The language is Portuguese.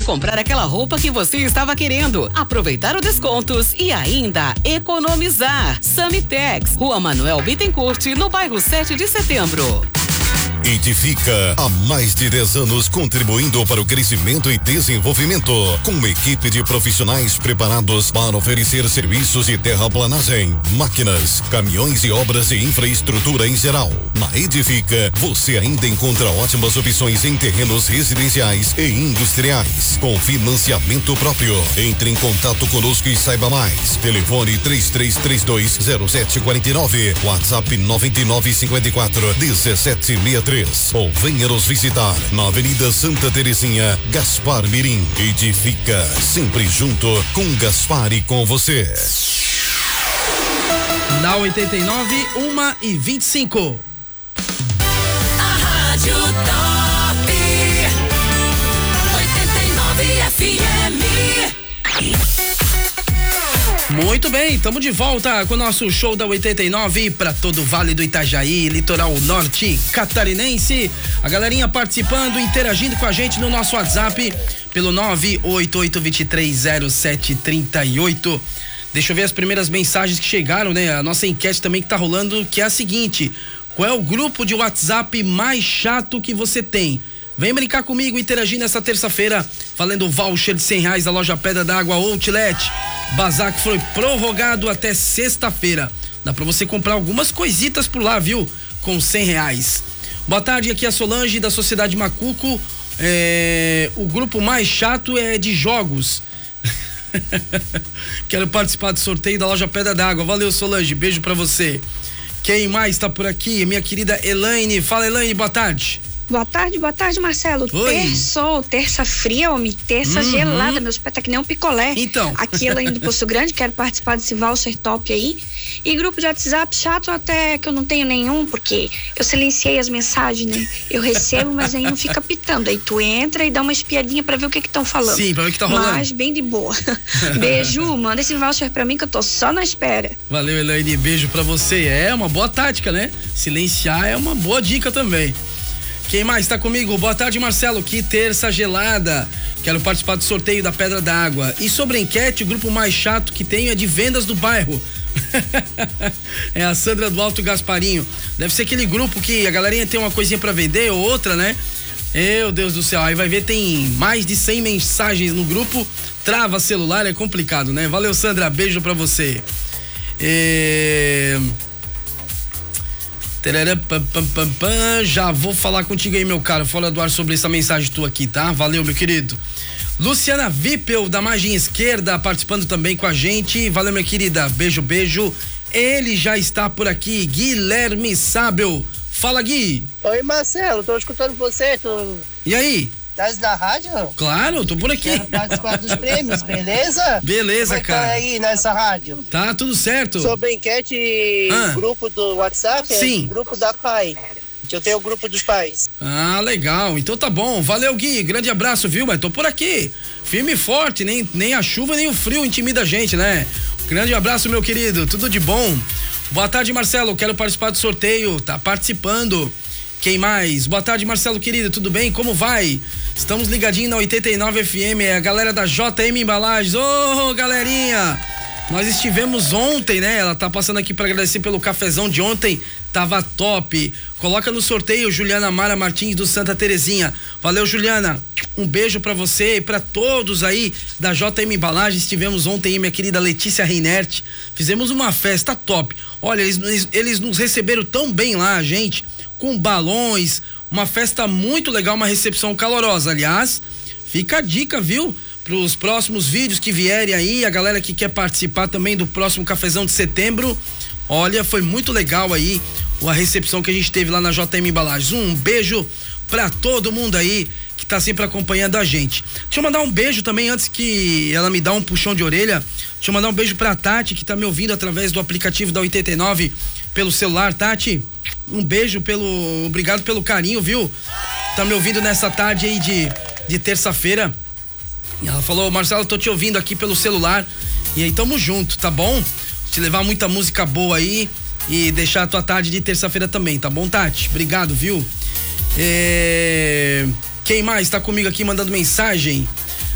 comprar aquela roupa que você estava querendo, aproveitar os descontos e ainda economizar. Samitex, Rua Manuel Bittencourt, no bairro 7 de Setembro. Edifica há mais de 10 anos contribuindo para o crescimento e desenvolvimento, com uma equipe de profissionais preparados para oferecer serviços de terraplanagem, máquinas, caminhões e obras de infraestrutura em geral. Na Edifica, você ainda encontra ótimas opções em terrenos residenciais e industriais, com financiamento próprio. Entre em contato conosco e saiba mais. Telefone 33320749, WhatsApp 9954-1763. Ou venha nos visitar na Avenida Santa Terezinha, Gaspar Mirim. Edifica, sempre junto com Gaspar e com você. Na 89, 1h25. A Rádio Top 89 FM. Muito bem, estamos de volta com o nosso show da 89 para todo o Vale do Itajaí, litoral norte catarinense. A galerinha participando, interagindo com a gente no nosso WhatsApp pelo 988230738. Deixa eu ver as primeiras mensagens que chegaram, né? A nossa enquete também que tá rolando, que é a seguinte: qual é o grupo de WhatsApp mais chato que você tem? Vem brincar comigo, interagir nessa terça-feira, valendo voucher de R$100 da loja Pedra d'Água Outlet. Bazar que foi prorrogado até sexta-feira. Dá pra você comprar algumas coisitas por lá, viu? Com R$100. Boa tarde, aqui é a Solange da Sociedade Macuco. O grupo mais chato é de jogos. Quero participar do sorteio da loja Pedra d'Água. Valeu, Solange, beijo pra você. Quem mais tá por aqui? Minha querida Elaine. Fala, Elaine, boa tarde. Boa tarde, Marcelo. Terça fria, homem, terça gelada, meus pés tá que nem um picolé. Então. Aqui ela indo do Poço Grande, quero participar desse voucher top aí. E grupo de WhatsApp chato até que eu não tenho nenhum, porque eu silenciei as mensagens, né? Eu recebo, mas aí não fica pitando. Aí tu entra e dá uma espiadinha pra ver o que estão falando. Sim, pra ver o que tá rolando. Mas bem de boa. Beijo, manda esse voucher pra mim que eu tô só na espera. Valeu, Elaine, beijo pra você. É uma boa tática, né? Silenciar é uma boa dica também. Quem mais está comigo? Boa tarde, Marcelo. Que terça gelada. Quero participar do sorteio da Pedra d'Água. E sobre a enquete, o grupo mais chato que tenho é de vendas do bairro. É a Sandra do Alto Gasparinho. Deve ser aquele grupo que a galerinha tem uma coisinha pra vender ou outra, né? Meu Deus do céu. Aí vai ver, tem mais de 100 mensagens no grupo. Trava celular, é complicado, né? Valeu, Sandra. Beijo pra você. Já vou falar contigo aí, meu caro, fora do ar, sobre essa mensagem tua aqui, tá? Valeu, meu querido. Luciana Vipel, da Margem Esquerda, participando também com a gente. Valeu, minha querida. Beijo, beijo. Ele já está por aqui, Guilherme Sábel. Fala, Gui. Oi, Marcelo, tô escutando você. E aí? Tá na rádio? Claro, tô por aqui. Quero participar dos prêmios, beleza? Beleza, como cara. Tá aí nessa rádio? Tá tudo certo. Sobre a enquete, grupo do WhatsApp, sim. Grupo da PAI. Eu tenho o grupo dos pais. Ah, legal. Então tá bom. Valeu, Gui. Grande abraço, viu? Mas tô por aqui. Firme e forte. Nem a chuva, nem o frio intimida a gente, né? Grande abraço, meu querido. Tudo de bom. Boa tarde, Marcelo. Quero participar do sorteio. Tá participando. Quem mais? Boa tarde, Marcelo, querido. Tudo bem? Como vai? Estamos ligadinhos na 89 FM. É a galera da JM Embalagens. Ô, galerinha! Nós estivemos ontem, né? Ela tá passando aqui para agradecer pelo cafezão de ontem. Tava top. Coloca no sorteio Juliana Mara Martins do Santa Terezinha. Valeu, Juliana. Um beijo pra você e pra todos aí da JM Embalagens. Estivemos ontem aí, minha querida Letícia Reinert. Fizemos uma festa top. Olha, eles nos receberam tão bem lá, gente, com balões, uma festa muito legal, uma recepção calorosa. Aliás, fica a dica, viu? Para os próximos vídeos que vierem aí, a galera que quer participar também do próximo cafezão de setembro. Olha, foi muito legal aí a recepção que a gente teve lá na JM Embalagens. Um beijo para todo mundo aí que tá sempre acompanhando a gente. Deixa eu mandar um beijo também, antes que ela me dá um puxão de orelha. Deixa eu mandar um beijo pra Tati, que tá me ouvindo através do aplicativo da 89 pelo celular. Tati, um beijo, obrigado pelo carinho, viu? Tá me ouvindo nessa tarde aí de terça-feira. E ela falou: Marcelo, tô te ouvindo aqui pelo celular. E aí, tamo junto, tá bom? Te levar muita música boa aí e deixar a tua tarde de terça-feira também, tá bom, Tati? Obrigado, viu? Quem mais tá comigo aqui mandando mensagem?